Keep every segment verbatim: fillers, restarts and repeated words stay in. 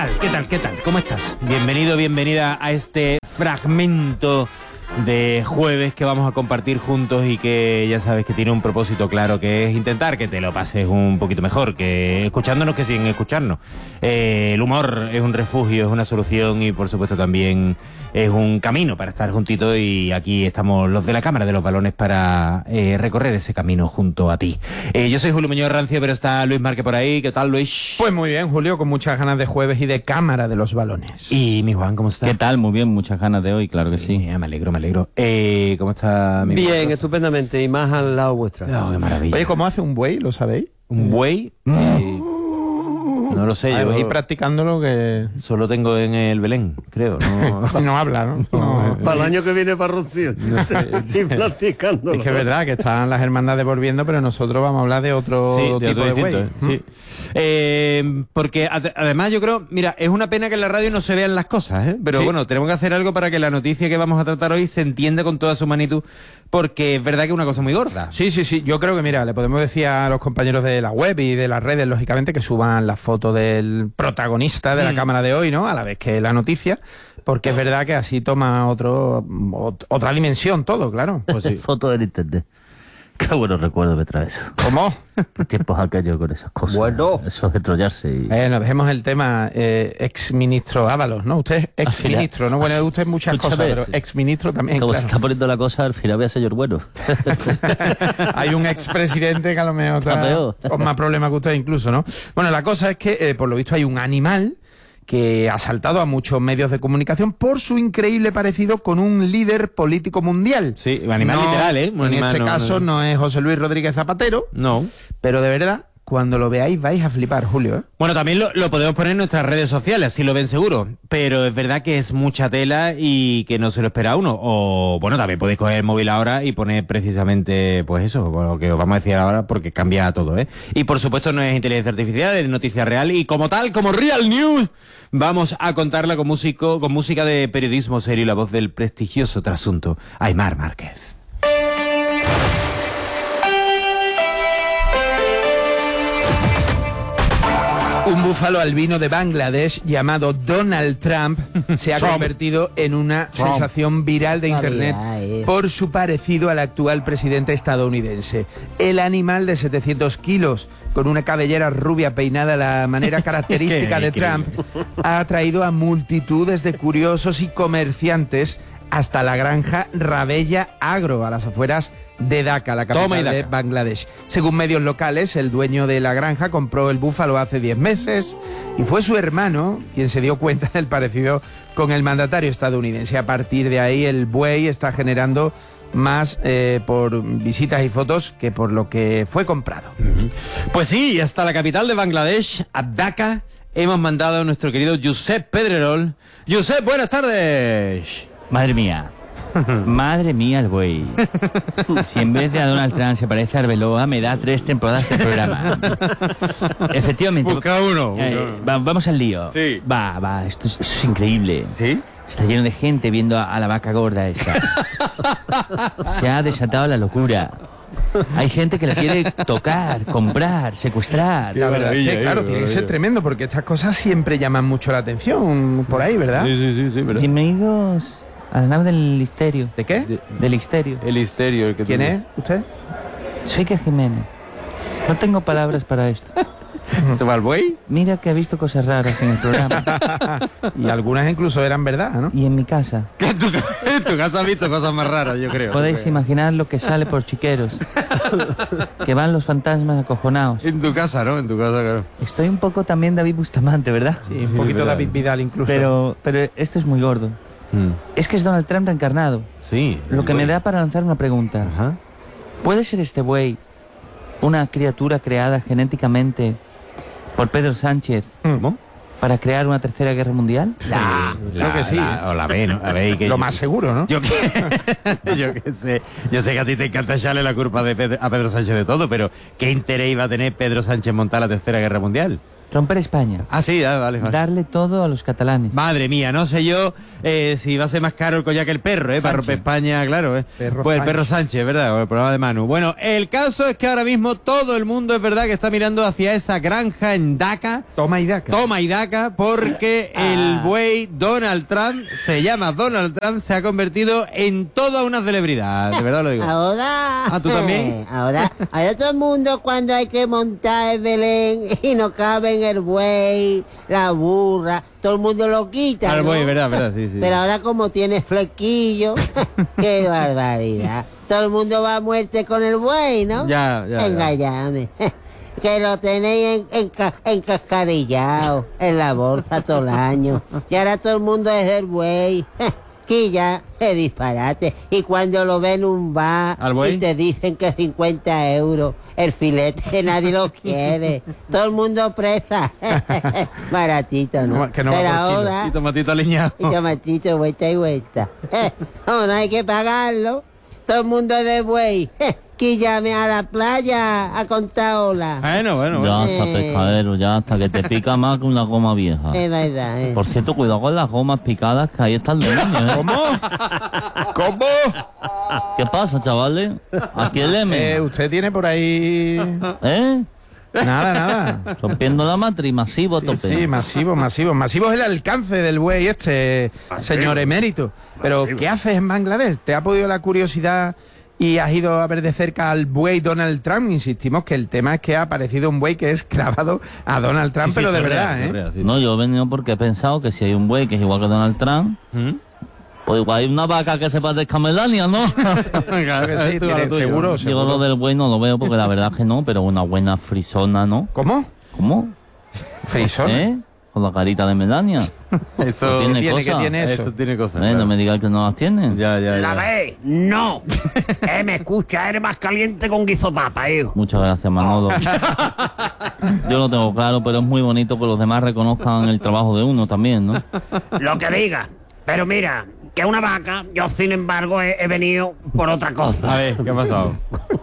tal? ¿Qué tal? ¿Qué tal? ¿Cómo estás? Bienvenido, bienvenida a este fragmento de jueves que vamos a compartir juntos y que ya sabes que tiene un propósito claro, que es intentar que te lo pases un poquito mejor, que escuchándonos que sin escucharnos. Eh, el humor es un refugio, es una solución y por supuesto también es un camino para estar juntitos, y aquí estamos los de la Cámara de los Balones para eh, recorrer ese camino junto a ti. Eh, yo soy Julio Muñoz Rancio, pero está Luis Márquez por ahí. ¿Qué tal, Luis? Pues muy bien, Julio, con muchas ganas de jueves y de Cámara de los Balones. Y mi Juan, ¿cómo está? ¿Qué tal? Muy bien, muchas ganas de hoy, claro que sí. Sí, me alegro, me alegro. Eh, ¿Cómo está mi Bien, Juan? estupendamente, y más al lado vuestra. Oh, qué maravilla. Oye, ¿cómo hace un buey? ¿Lo sabéis? ¿Un buey? Eh, no lo sé, Ahí yo vais practicándolo que solo tengo en el Belén, creo. No, no habla, ¿no? No. Para el año que viene para Rocío. no sé. Estoy practicándolo. Es que es verdad que están las hermandades volviendo, pero nosotros vamos a hablar de otro Sí, de tipo otro de buey. distinto, ¿eh? Sí. Eh, porque ad- además yo creo, mira, es una pena que en la radio no se vean las cosas, ¿eh? Pero Sí. bueno, tenemos que hacer algo para que la noticia que vamos a tratar hoy se entienda con toda su magnitud, porque es verdad que es una cosa muy gorda. Sí, sí, sí. Yo creo que, mira, le podemos decir a los compañeros de la web y de las redes, lógicamente, que suban la foto del protagonista de la Mm. cámara de hoy, ¿no? A la vez que la noticia, porque es verdad que así toma otro ot- otra dimensión todo, claro. Pues sí. Foto del internet. Qué buenos recuerdos me trae eso. ¿Cómo? Los tiempos aquellos con esas cosas. Bueno. Eso de enrollarse y... Bueno, dejemos el tema eh, ex-ministro Ábalos, ¿no? Usted es ex-ministro, ¿no? Bueno, usted es muchas Escúchame, cosas, pero sí. ex-ministro también, Como se claro. está poniendo la cosa, al final voy a ser yo bueno. Hay un expresidente que a lo mejor Está está peor. con más problemas que usted incluso, ¿no? Bueno, la cosa es que, eh, por lo visto, hay un animal que ha saltado a muchos medios de comunicación por su increíble parecido con un líder político mundial. Sí, un animal No, literal, ¿eh? Un en animal este no- caso no- no es José Luis Rodríguez Zapatero, No. pero de verdad, cuando lo veáis vais a flipar, Julio, ¿eh? Bueno, también lo, lo podemos poner en nuestras redes sociales, así lo ven seguro. Pero es verdad que es mucha tela y que no se lo espera uno. O, bueno, también podéis coger el móvil ahora y poner precisamente, pues eso, lo que os vamos a decir ahora, porque cambia todo, ¿eh? Y por supuesto no es inteligencia artificial, es noticia real. Y como tal, como Real News, vamos a contarla con, músico, con música de periodismo serio y la voz del prestigioso trasunto, Aimar Márquez. Un búfalo albino de Bangladesh llamado Donald Trump se ha Trump. convertido en una Trump. sensación viral de internet Calidad, eh. por su parecido al actual presidente estadounidense. El animal de setecientos kilos, con una cabellera rubia peinada a la manera característica de Qué Trump, ha atraído a multitudes de curiosos y comerciantes hasta la granja Rabella Agro, a las afueras de Dhaka, la Toma y capital de Dhaka. Bangladesh. Según medios locales, el dueño de la granja compró el búfalo hace diez meses y fue su hermano quien se dio cuenta del parecido con el mandatario estadounidense. A partir de ahí, el buey está generando más eh, por visitas y fotos que por lo que fue comprado. Pues sí, hasta la capital de Bangladesh, a Dhaka, hemos mandado a nuestro querido Josep Pedrerol. Josep, buenas tardes. Madre mía. Madre mía el buey. Si en vez de a Donald Trump se parece a Arbeloa, me da tres temporadas de programa. Efectivamente. Busca uno. Eh, busca- va- vamos al lío. Sí. Va, va, esto es, esto es increíble. ¿Sí? Está lleno de gente viendo a, a la vaca gorda esa. Se ha desatado la locura. Hay gente que la quiere tocar, comprar, secuestrar. La verdad es maravilla, que, eh, claro, qué tiene que ser maravilla. tremendo porque estas cosas siempre llaman mucho la atención por ahí, ¿verdad? Sí, sí, sí, sí, ¿verdad? Bienvenidos a la nave del Listerio. ¿De qué? De- Del Listerio. El histerio. El que ¿Quién tú- es usted? Soy Iker Jiménez. No tengo palabras para esto. ¿Se va al buey? Mira que he visto cosas raras en el programa. Y algunas incluso eran verdad, ¿no? Y en mi casa. Que en tu, en tu casa has visto cosas más raras, yo creo. Podéis imaginar lo que sale por chiqueros. Que van los fantasmas acojonados. En tu casa, ¿no? En tu casa, claro. Estoy un poco también David Bustamante, ¿verdad? Sí, un poquito verdad. David Vidal incluso. Pero, pero esto es muy gordo. Es que es Donald Trump reencarnado. Sí. Lo el que me buey. da para lanzar una pregunta. Ajá. ¿Puede ser este buey una criatura creada genéticamente por Pedro Sánchez ¿Cómo? para crear una tercera guerra mundial? La- creo que sí. La, o la B, ¿no? A ver, que Lo yo- más seguro, ¿no? Yo que, yo que sé, yo sé que a ti te encanta echarle la culpa de Pedro- a Pedro Sánchez de todo, pero ¿qué interés iba a tener Pedro Sánchez en montar la tercera guerra mundial? Romper España. Ah, sí, ah, vale, vale. Darle todo a los catalanes. Madre mía, no sé yo eh, si va a ser más caro el collar que el perro, ¿eh? Para romper España, claro, ¿eh? Perro pues el Sánchez. perro Sánchez, ¿verdad? O el programa de Manu. Bueno, el caso es que ahora mismo todo el mundo es verdad que está mirando hacia esa granja en Daca. Toma y daca. Toma y daca, porque el buey Donald Trump, se llama Donald Trump, se ha convertido en toda una celebridad, de verdad lo digo. Ahora. Ah, ¿tú también? Ahora, ahora todo el mundo cuando hay que montar el Belén y no cabe en el buey, la burra, todo el mundo lo quita. Al ¿no? buey, verdad, verdad, sí, sí. Pero ahora como tiene flequillo, qué barbaridad. Todo el mundo va a muerte con el buey, ¿no? Ya, ya, ya. Engañame. Que lo tenéis en, enca- encascarillado en la bolsa todo el año. Y ahora todo el mundo es del buey. Que ya es disparate. Y cuando lo ven un bar ¿Al buey? y te dicen que cincuenta euros el filete, que nadie lo quiere. Todo el mundo presa. Baratito, ¿no? No, que no va Pero por kilo. ahora... Y tomatito aliñado. Y tomatito, vuelta y vuelta. No, no hay que pagarlo. Todo el mundo es de buey. Que llame a la playa a contar olas. Bueno, bueno, bueno. Ya está, Eh. pescadero, ya hasta que te pica más que una goma vieja. Es verdad, eh. Por cierto, cuidado con las gomas picadas, que ahí está el demonio, ¿eh? ¿Cómo? ¿Cómo? ¿Qué pasa, chavales? Aquí el Eh, M. usted tiene por ahí... ¿Eh? Nada, nada. Rompiendo la matriz, masivo a Sí, tope. sí, masivo, masivo. Masivo es el alcance del buey este, señor emérito. Pero, ¿qué haces en Bangladesh? ¿Te ha podido la curiosidad y has ido a ver de cerca al buey Donald Trump? Insistimos que el tema es que ha aparecido un buey que es clavado a Donald Trump, Sí, sí, pero de es verdad, real, ¿eh? es real, sí. No, yo he venido porque he pensado que si hay un buey que es igual que Donald Trump, ¿Mm? pues igual hay una vaca que se parezca a Melania, ¿no? Claro que sí, Tú a lo tiene- tuyo. seguro, Digo, seguro. lo del buey no lo veo porque la verdad es que no, pero una buena frisona, ¿no? ¿Cómo? ¿Cómo? Frisona. ¿Eh? Con la carita de Melania. Eso tiene tiene, cosas. que tiene eso. Eso tiene cosas. Eh, claro. No me digas que no las tienen. Ya, ya, La ya. ve, no. Eh, me escucha, eres más caliente con guiso papa, hijo. Muchas gracias, Manolo. Yo lo tengo claro, pero es muy bonito que los demás reconozcan el trabajo de uno también, ¿no? Lo que diga. Pero mira, que una vaca, yo sin embargo he, he venido por otra A cosa. ver, ¿qué ha pasado?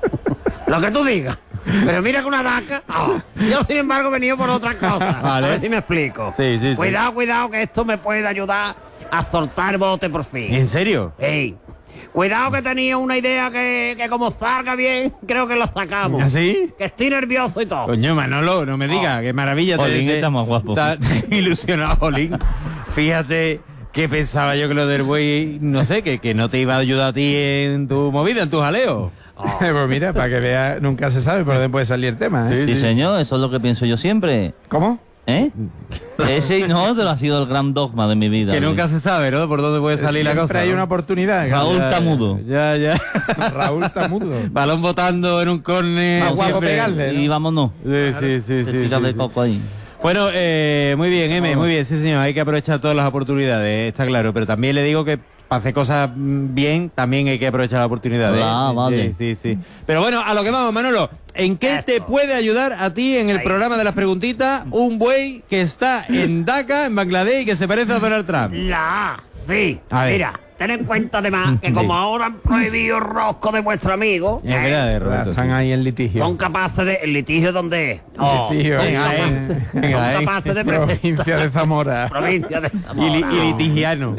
Lo que tú digas. Pero mira que una vaca, oh, yo sin embargo he venido por otra cosa. Vale. A ver si me explico. Sí, sí, sí. Cuidado, cuidado, que esto me puede ayudar a soltar bote por fin. ¿En serio? Ey, cuidado que tenía una idea que, que como salga bien, creo que lo sacamos. ¿Así? Que estoy nervioso y todo. Coño, Manolo, no me digas, qué maravilla. Jolín, está más guapo. Está ilusionado, Jolín. Fíjate que pensaba yo que lo del buey, no sé, que, que no te iba a ayudar a ti en tu movida, en tu jaleo. Pues mira, para que vea, nunca se sabe por dónde puede salir el tema, ¿eh? Sí, señor, eso es lo que pienso yo siempre. ¿Cómo? ¿Eh? Ese y no, pero ha sido el gran dogma de mi vida. Que Luis. nunca se sabe, ¿no? Por dónde puede salir la Siempre cosa. hay ¿no? una oportunidad. Raúl Ya, Tamudo. Ya, ya. Raúl Tamudo. Balón botando en un córner. Más guapo siempre. pegarle, ¿no? Y vámonos. Sí, sí, sí, Se sí, tira sí, de sí. coco ahí. Bueno, eh, muy bien, M, muy bien, sí señor, hay que aprovechar todas las oportunidades, está claro, pero también le digo que para hacer cosas mm, bien, también hay que aprovechar las oportunidades. Ah, Sí, vale. Sí, sí. Pero bueno, a lo que vamos, Manolo, ¿en qué te puede ayudar a ti en el Ahí. programa de las preguntitas un buey que está en Dhaka, en Bangladesh, y que se parece a Donald Trump? La A, sí. A ver. Mira, ten en cuenta además que como Sí. ahora han prohibido el rosco de vuestro amigo, Es eh, verdad, eh, Roberto, Están sí. ahí en litigio. son capaces de... ¿El litigio dónde es? Oh, Litigio, son en Venga, capaces- eh. son Venga, eh. capaces de presentar... Provincia de Zamora. Provincia de Y, Zamora. li- y litigiano.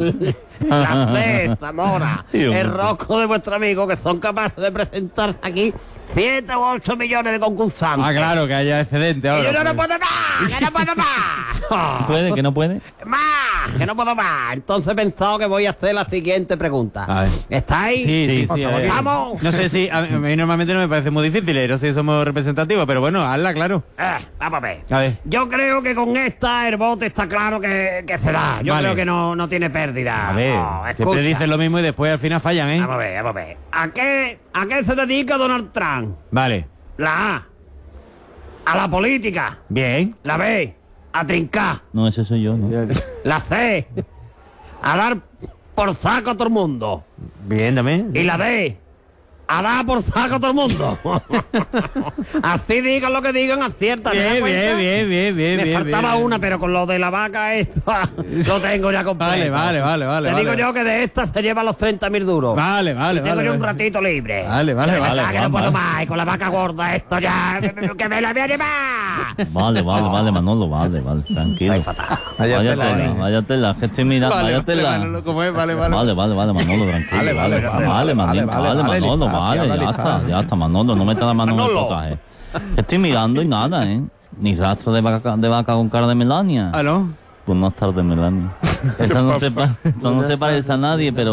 La C, Zamora. Dios El mío. rosco de vuestro amigo que son capaces de presentarse aquí siete u ocho millones de concursantes. Ah, claro, que haya excedente Y ahora. yo no, no pues. puedo más, que no puedo más. ¿Puede? ¿Que no puede? Más, que no puedo más. Entonces he pensado que voy a hacer la siguiente pregunta. A ver. ¿Estáis? Sí, sí, sí. Sí, a ver. vamos. No sé si, a mí, a mí normalmente no me parece muy difícil, eh, no sé si somos representativos, pero bueno, hazla, claro. Eh, vamos a ver. A ver. Yo creo que con esta el bote está claro que, que se da. Yo Vale. creo que no, no tiene pérdida. A ver, No, siempre escucha. dicen lo mismo y después al final fallan, ¿eh? Vamos a ver, vamos a ver. ¿A qué, ¿A qué se dedica Donald Trump? Vale, La A, a la política. bien. La B, a trincar. No, ese soy yo, ¿no? La C, a dar por saco a todo el mundo. Bien también. Y la D, a dar por saco a todo el mundo. Así digan lo que digan, acierta. ¿te das Bien, cuenta? bien, bien, bien, bien, Me bien, faltaba bien. una, pero con lo de la vaca esta lo tengo ya completo. Vale, vale, vale, vale. Te vale. digo yo que de esta se lleva los treinta mil duros. Vale, vale, Y tengo vale. yo un vale. ratito libre. Vale, vale, Que vale, verdad que no vale. puedo más. Y con la vaca gorda esto ya, que me la voy a llevar. Vale, vale, vale, Manolo, vale, vale, tranquilo. Ay, fatal. Vaya Vaya tela, tela, eh. vaya tela, que estoy mirando, Vale, vaya vale, tela. Manolo, ¿cómo es? Vale, vale. Vale, vale, vale, Manolo, tranquilo. Vale, vale, Vale, vale, vale, vale, Manolo, vale, vale, vale, Manolo, Lizaz, vale, habla, ya Lizaz. está, ya está, Manolo, no metas la mano en el Manolo. potaje. Que estoy mirando y nada, ¿eh? Ni rastro de vaca, de vaca con cara de Melania. Ah, ¿no? Buenas tardes, Melania. Esta no se, pa- esta no se parece a nadie, pero